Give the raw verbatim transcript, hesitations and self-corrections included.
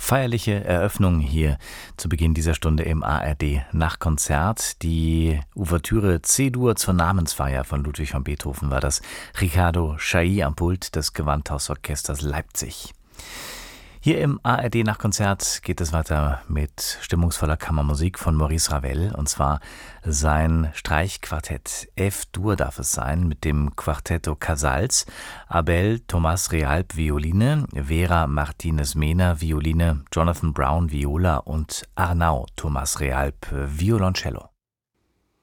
Feierliche Eröffnung hier zu Beginn dieser Stunde im A R D Nachtkonzert. Die Ouvertüre C-Dur zur Namensfeier von Ludwig van Beethoven war das. Riccardo Chailly am Pult des Gewandhausorchesters Leipzig. Hier im A R D Nachtkonzert geht es weiter mit stimmungsvoller Kammermusik von Maurice Ravel, und zwar sein Streichquartett F-Dur darf es sein, mit dem Quartetto Casals, Abel Thomas Realp Violine, Vera Martinez Mena Violine, Jonathan Brown Viola und Arnau Thomas Realp Violoncello.